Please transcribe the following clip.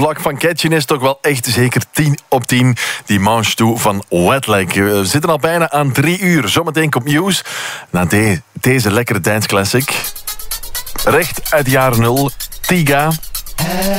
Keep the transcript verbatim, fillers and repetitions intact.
vlak van catchen is toch wel echt zeker tien op tien. Die Manche Toe van Wet Leg. We zitten al bijna aan drie uur. Zometeen komt nieuws. Na de, deze lekkere dance classic. Recht uit de jaren nul. Tiga.